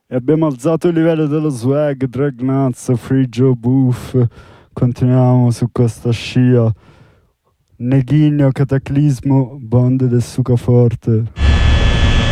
E abbiamo alzato il livello dello swag, Dragnazzo, Free Joe Booth. Continuiamo su questa scia. Neghigno, Cataclismo, Bande del Sucaforte.